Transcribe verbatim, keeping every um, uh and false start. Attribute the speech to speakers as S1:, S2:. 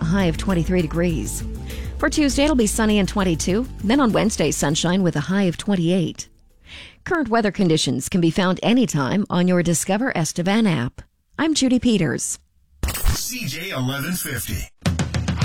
S1: high of twenty-three degrees. For Tuesday, it'll be sunny and twenty-two. Then on Wednesday, sunshine with a high of twenty-eight. Current weather conditions can be found anytime on your Discover Estevan app. I'm Judy Peters.
S2: C J eleven fifty.